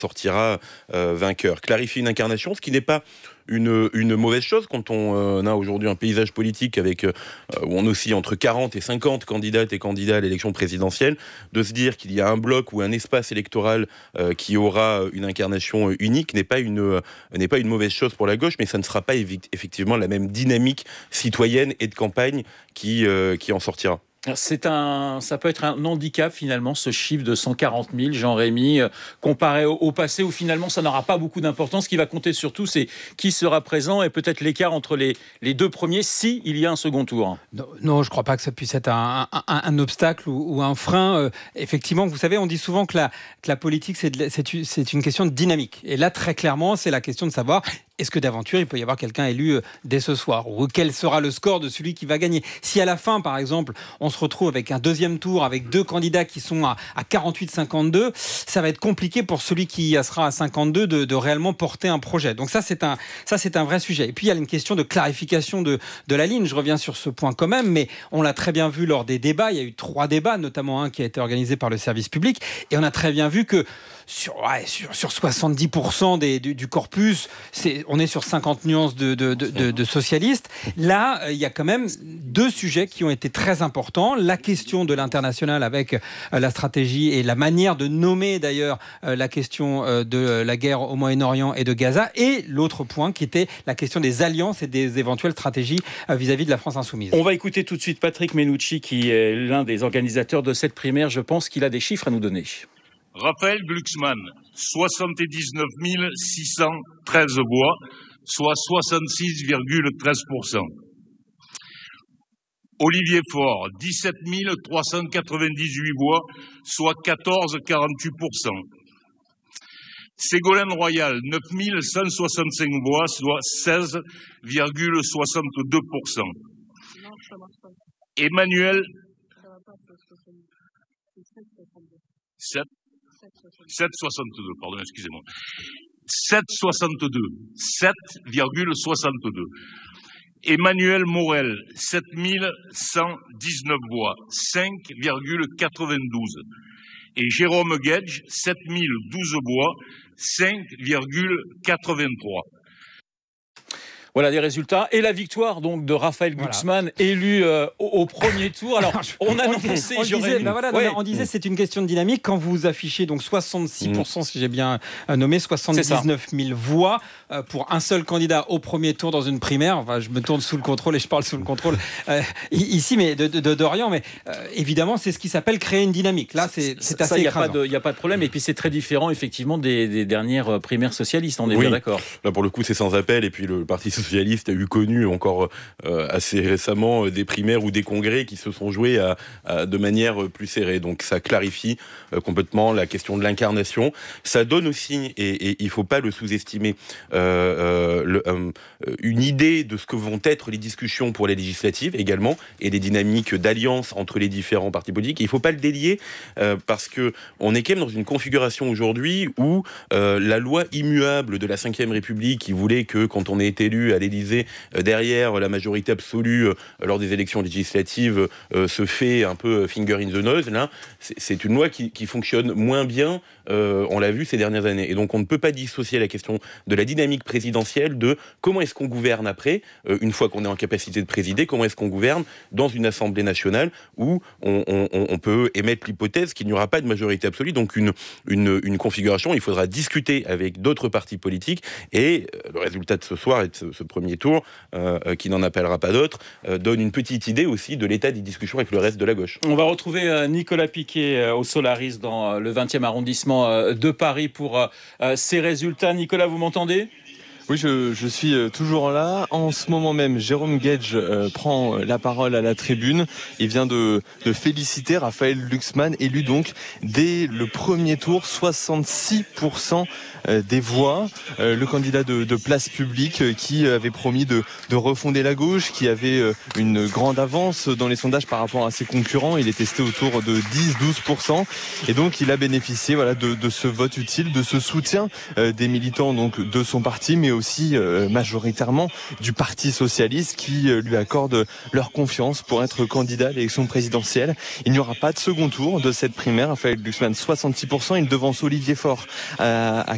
sortira vainqueur. Clarifier une incarnation, ce qui n'est pas une mauvaise chose quand on a aujourd'hui un paysage politique avec où on oscille entre 40 et 50 candidates et candidats à l'élection présidentielle, de se dire qu'il y a un bloc ou un espace électoral qui aura une incarnation unique n'est pas une mauvaise chose pour la gauche, mais ça ne sera pas effectivement la même dynamique citoyenne et de campagne qui en sortira. Ça peut être un handicap finalement, ce chiffre de 140 000, Jean-Rémy, comparé au passé où finalement ça n'aura pas beaucoup d'importance. Ce qui va compter surtout, c'est qui sera présent et peut-être l'écart entre les deux premiers, si il y a un second tour. Non, je ne crois pas que ça puisse être un obstacle ou un frein. Effectivement, vous savez, on dit souvent que la politique, c'est une question de dynamique. Et là, très clairement, c'est la question de savoir... Est-ce que d'aventure, il peut y avoir quelqu'un élu dès ce soir? Ou quel sera le score de celui qui va gagner? Si à la fin, par exemple, on se retrouve avec un deuxième tour, avec deux candidats qui sont à 48-52, ça va être compliqué pour celui qui sera à 52 de réellement porter un projet. Donc ça, c'est un vrai sujet. Et puis, il y a une question de clarification de la ligne. Je reviens sur ce point quand même, mais on l'a très bien vu lors des débats. Il y a eu 3 débats, notamment un qui a été organisé par le service public. Et on a très bien vu que sur 70% du corpus, on est sur 50 nuances de socialistes. Là, il y a quand même 2 sujets qui ont été très importants. La question de l'international avec la stratégie et la manière de nommer d'ailleurs la question de la guerre au Moyen-Orient et de Gaza. Et l'autre point qui était la question des alliances et des éventuelles stratégies vis-à-vis de la France insoumise. On va écouter tout de suite Patrick Mennucci qui est l'un des organisateurs de cette primaire. Je pense qu'il a des chiffres à nous donner. Raphaël Glucksmann, 79 613 voix, soit 66,13%. Olivier Faure, 17 398 voix, soit 14,48%. Ségolène Royal, 9 165 voix, soit 16,62%. Emmanuel... 7,62, pardon, excusez-moi. 7,62. Emmanuel Morel, 7119 voix, 5,92. Et Jérôme Guedj, 7012 voix, 5,83. Voilà les résultats et la victoire donc de Raphaël Glucksmann, élu au premier tour. Alors on annonçait, on disait c'est une question de dynamique quand vous affichez donc 66% si j'ai bien nommé 79 000 voix pour un seul candidat au premier tour dans une primaire. Enfin, je me tourne sous le contrôle et je parle sous le contrôle ici, mais de Dorian. Mais évidemment, c'est ce qui s'appelle créer une dynamique. Là, c'est assez écrasant. Il n'y a pas de problème. Et puis c'est très différent effectivement des dernières primaires socialistes. On est bien d'accord. Là pour le coup, c'est sans appel. Et puis le Parti socialiste a eu connu encore assez récemment des primaires ou des congrès qui se sont joués de manière plus serrée. Donc ça clarifie complètement la question de l'incarnation. Ça donne aussi, et il ne faut pas le sous-estimer, une idée de ce que vont être les discussions pour les législatives également, et les dynamiques d'alliance entre les différents partis politiques. Et il ne faut pas le délier parce qu'on est quand même dans une configuration aujourd'hui où la loi immuable de la Ve République qui voulait que quand on est élu à l'Élysée, derrière la majorité absolue lors des élections législatives se fait un peu finger in the nose. Là, c'est une loi qui fonctionne moins bien, on l'a vu ces dernières années. Et donc on ne peut pas dissocier la question de la dynamique présidentielle de comment est-ce qu'on gouverne après, une fois qu'on est en capacité de présider, comment est-ce qu'on gouverne dans une Assemblée nationale où on peut émettre l'hypothèse qu'il n'y aura pas de majorité absolue, donc une configuration, il faudra discuter avec d'autres partis politiques, et le résultat de ce soir et de ce premier tour, qui n'en appellera pas d'autres, donne une petite idée aussi de l'état des discussions avec le reste de la gauche. On va retrouver Nicolas Piquet au Solaris dans le 20e arrondissement de Paris pour ces résultats. Nicolas, vous m'entendez ? Oui, je suis toujours là. En ce moment même, Jérôme Guedj prend la parole à la tribune. Il vient de féliciter Raphaël Glucksmann, élu donc dès le premier tour, 66% des voix. Le candidat de Place Publique qui avait promis de refonder la gauche, qui avait une grande avance dans les sondages par rapport à ses concurrents. Il est testé autour de 10-12%. Et donc, il a bénéficié de ce vote utile, de ce soutien des militants donc de son parti, mais aussi majoritairement du Parti socialiste qui lui accorde leur confiance pour être candidat à l'élection présidentielle. Il n'y aura pas de second tour de cette primaire. Raphaël Glucksmann, 66%. Il devance Olivier Faure à